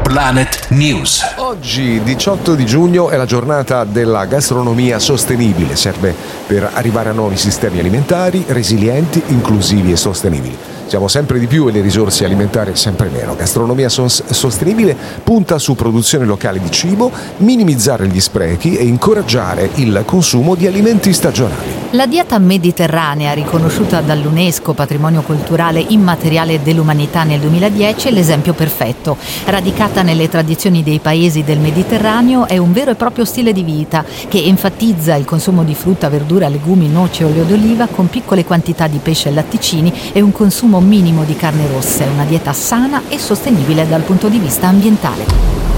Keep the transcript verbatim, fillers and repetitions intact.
Planet News. Oggi, diciotto di giugno, è la giornata della gastronomia sostenibile. Serve per arrivare a nuovi sistemi alimentari resilienti, inclusivi e sostenibili. Siamo sempre di più e le risorse alimentari sempre meno. Gastronomia sostenibile punta su produzione locale di cibo, minimizzare gli sprechi e incoraggiare il consumo di alimenti stagionali. La dieta mediterranea, riconosciuta dall'UNESCO Patrimonio Culturale Immateriale dell'Umanità nel duemiladieci, è l'esempio perfetto. Radicata nelle tradizioni dei paesi del Mediterraneo, è un vero e proprio stile di vita che enfatizza il consumo di frutta, verdura, legumi, noci e olio d'oliva con piccole quantità di pesce e latticini e un consumo minimo di carne rossa. È una dieta sana e sostenibile dal punto di vista ambientale.